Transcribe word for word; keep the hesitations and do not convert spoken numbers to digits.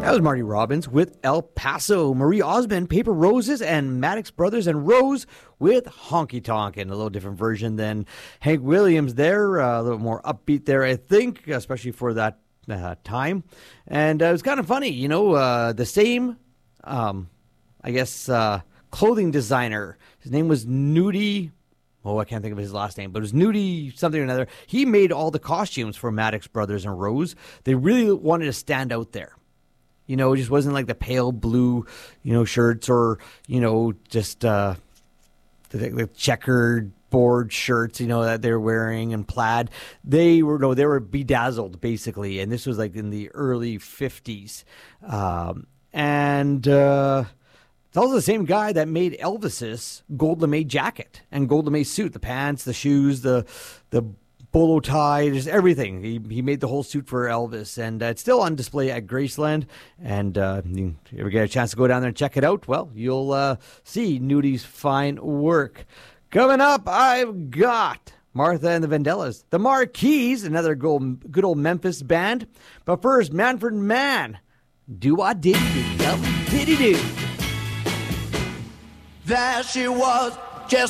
That was Marty Robbins with El Paso, Marie Osmond, Paper Roses, and Maddox Brothers and Rose with Honky Tonk, and a little different version than Hank Williams there, uh, a little more upbeat there, I think, especially for that uh, time. And uh, it was kind of funny, you know, uh, the same, um, I guess, uh, clothing designer. His name was Nudie. Oh, I can't think of his last name, but it was Nudie something or another. He made all the costumes for Maddox Brothers and Rose. They really wanted to stand out there. You know, it just wasn't like the pale blue, you know, shirts or, you know, just uh, the, the checkered board shirts, you know, that they're wearing and plaid. They were, no, they were bedazzled, basically. And this was like in the early fifties. Um, and uh, it's also the same guy that made Elvis's gold lame jacket and gold lame suit, the pants, the shoes, the the bolo tie, just everything. He he made the whole suit for Elvis, and uh, it's still on display at Graceland. And uh, you ever get a chance to go down there and check it out, well, you'll uh, see Nudie's fine work. Coming up, I've got Martha and the Vandellas, the Marquis, another good, good old Memphis band. But first, Manfred Mann, do-a-diddy-do, diddy-do. There she was,